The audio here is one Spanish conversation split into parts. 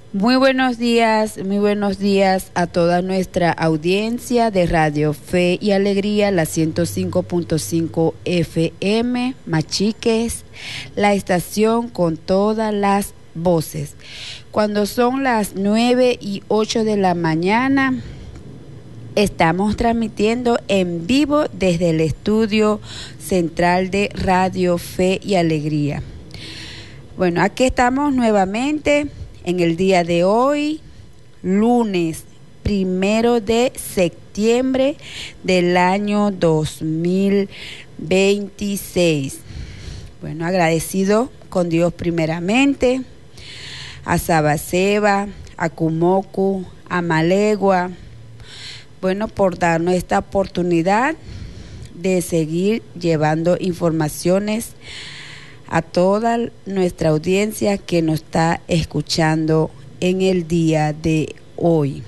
Muy buenos días a toda nuestra audiencia de Radio Fe y Alegría, la 105.5 FM, Machiques, la estación con todas las voces. Cuando son las 9:08 de la mañana, estamos transmitiendo en vivo desde el estudio central de Radio Fe y Alegría. Bueno, aquí estamos nuevamente en el día de hoy, lunes 1 de septiembre del año 2026. Bueno, agradecido con Dios primeramente, a Sabaseba, a Kumoku, a Malegua, bueno, por darnos esta oportunidad de seguir llevando informaciones a toda nuestra audiencia que nos está escuchando en el día de hoy.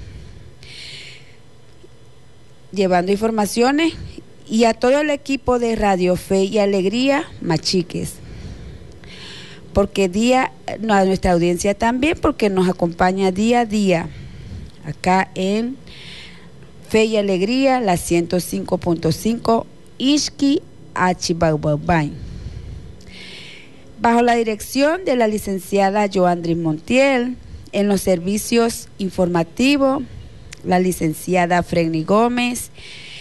Llevando informaciones y a todo el equipo de Radio Fe y Alegría, Machiques. Porque a nuestra audiencia también, porque nos acompaña día a día acá en Fe y Alegría, la 105.5 Ishki Achibaubay. Bajo la dirección de la licenciada Joandris Montiel, en los servicios informativos, la licenciada Fredny Gómez,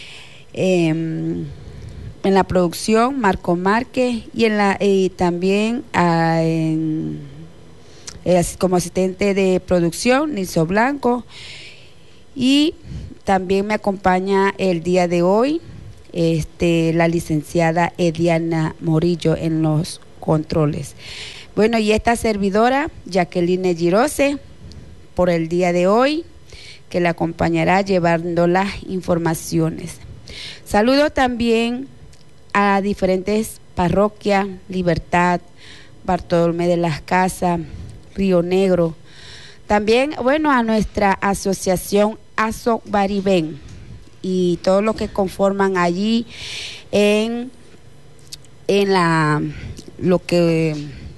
en la producción Marco Márquez y también como asistente de producción Nilson Blanco, y también me acompaña el día de hoy la licenciada Ediana Morillo en los controles. Bueno, y esta servidora, Jacqueline Girose, por el día de hoy, que la acompañará llevando las informaciones. Saludo también a diferentes parroquias, Libertad, Bartolomé de las Casas, Río Negro. También, bueno, a nuestra asociación ASO Baribén y todos los que conforman allí en lo que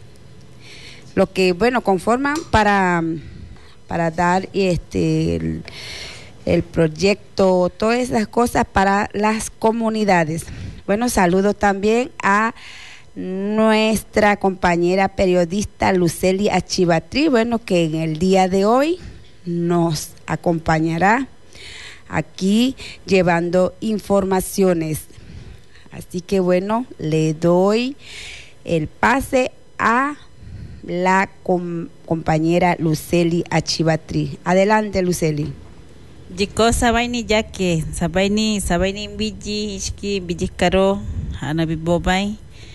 bueno conforman para dar el proyecto, todas esas cosas para las comunidades. Bueno, saludo también a nuestra compañera periodista Lucely Achibatri, bueno, que en el día de hoy nos acompañará aquí llevando informaciones. Así que bueno, le doy el pase a la compañera Lucely Achibatri. Adelante, Lucely. Jiko sabaini yake sabaini biji iski biji karo ana bibobay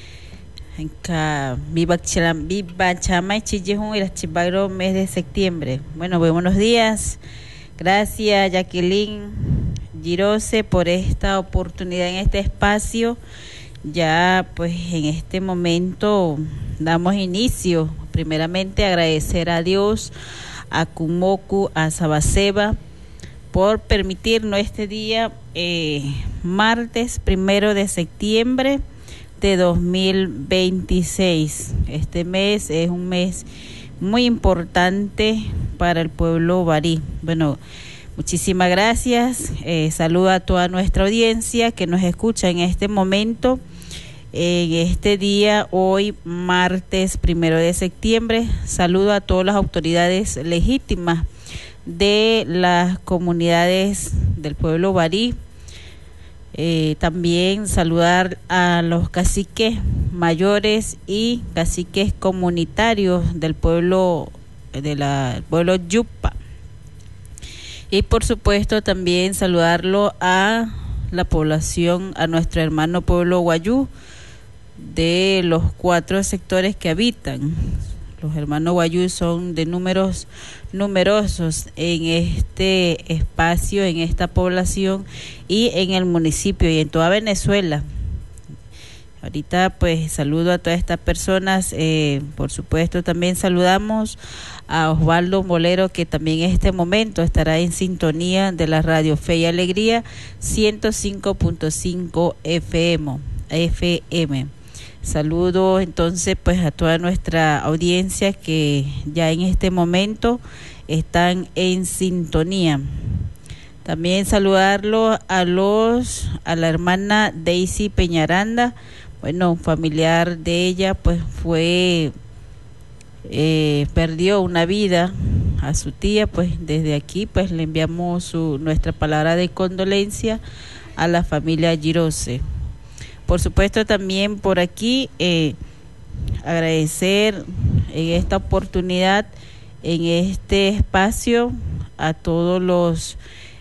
biba chamay chijihun irachibagro mes de septiembre. Bueno, buenos días. Gracias, Jacqueline Girose, por esta oportunidad en este espacio. Ya pues en este momento damos inicio. Primeramente agradecer a Dios, a Kumoku, a Sabaseba, por permitirnos este día, martes 1 de septiembre de 2026. Este mes es un mes muy importante para el pueblo barí. Bueno, muchísimas gracias. Saludo a toda nuestra audiencia que nos escucha en este momento, en este día, hoy, martes 1 de septiembre. Saludo a todas las autoridades legítimas de las comunidades del pueblo barí. También saludar a los caciques mayores y caciques comunitarios del pueblo pueblo Yupa. Y por supuesto también saludarlo a la población, a nuestro hermano pueblo Guayú, de los 4 sectores que habitan. Los hermanos Guayú son de números numerosos en este espacio, en esta población y en el municipio y en toda Venezuela. Ahorita pues saludo a todas estas personas. Por supuesto también saludamos a Osvaldo Molero, que también en este momento estará en sintonía de la Radio Fe y Alegría 105.5 FM. Saludo entonces pues a toda nuestra audiencia que ya en este momento están en sintonía. También saludarlo a la hermana Daisy Peñaranda, bueno, familiar de ella, pues perdió una vida a su tía, pues desde aquí pues le enviamos nuestra palabra de condolencia a la familia Girose. Por supuesto también por aquí agradecer en esta oportunidad, en este espacio, a todos los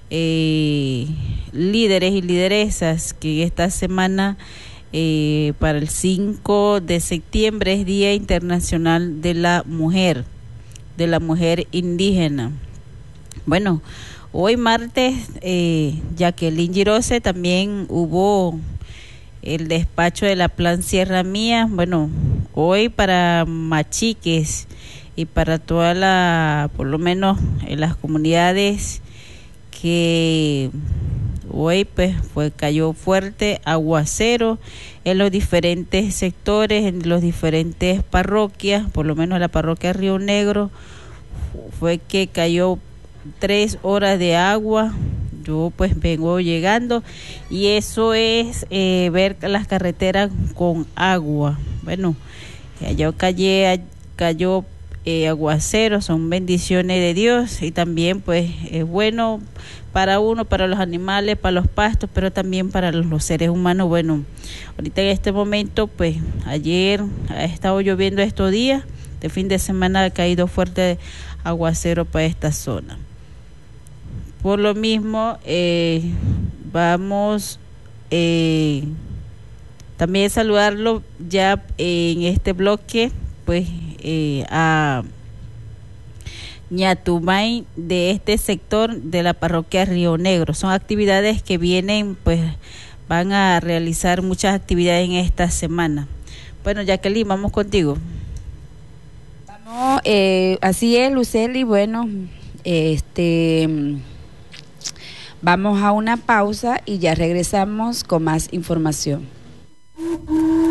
líderes y lideresas que esta semana para el 5 de septiembre es Día Internacional de la Mujer indígena. Bueno, hoy martes Jacqueline Girose también hubo el despacho de la Plan Sierra Mía. Bueno, hoy para Machiques y para por lo menos en las comunidades que hoy pues cayó fuerte aguacero en los diferentes sectores, en los diferentes parroquias, por lo menos la parroquia Río Negro fue que cayó 3 horas de agua. Yo pues vengo llegando y eso es ver las carreteras con agua. Bueno, allá cayó aguacero, son bendiciones de Dios y también pues es bueno para uno, para los animales, para los pastos, pero también para los seres humanos. Bueno, ahorita en este momento pues ayer ha estado lloviendo estos días, de fin de semana ha caído fuerte aguacero para esta zona. Por lo mismo vamos también saludarlo ya en este bloque pues a Ñatumay de este sector de la parroquia Río Negro. Son actividades que vienen, pues van a realizar muchas actividades en esta semana. Bueno, Jacqueline, vamos contigo. Vamos, así es, Lucely. Bueno, vamos a una pausa y ya regresamos con más información.